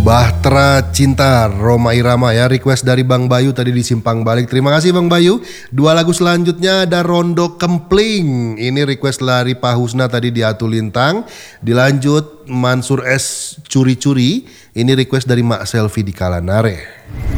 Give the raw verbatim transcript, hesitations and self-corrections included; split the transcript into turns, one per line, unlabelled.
Bahtera Cinta Rhoma Irama ya, request dari Bang Bayu tadi di Simpang Balik. Terima kasih Bang Bayu. Dua lagu selanjutnya ada Rondo Kempling. Ini request dari Pak Husna tadi di Atu Lintang. Dilanjut Mansur S Curi-Curi. Ini request dari Mak Selvi di Kalanare.